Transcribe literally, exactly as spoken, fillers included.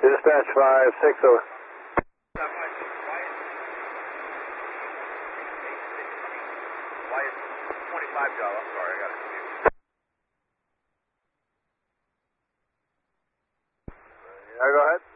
Dispatch five six over. twenty-five job, I'm sorry, I got it confused. Yeah, go ahead.